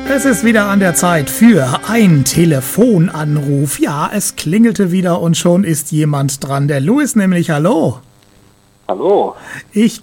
Es ist wieder an der Zeit für einen Telefonanruf. Ja, es klingelte wieder und schon ist jemand dran. Der Louis nämlich, hallo. Hallo. Ich